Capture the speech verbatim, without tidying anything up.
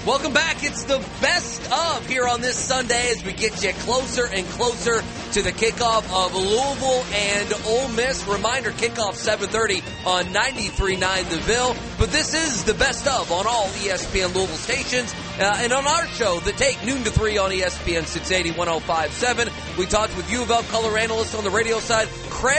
Welcome back. It's the best of here on this Sunday as we get you closer and closer to the kickoff of Louisville and Ole Miss. Reminder, kickoff seven thirty on ninety-three point nine The Ville. But this is the best of on all E S P N Louisville stations. Uh, and on our show, The Take, noon to three on E S P N six eighty, one oh five point seven. We talked with U of L color analyst on the radio side, Craig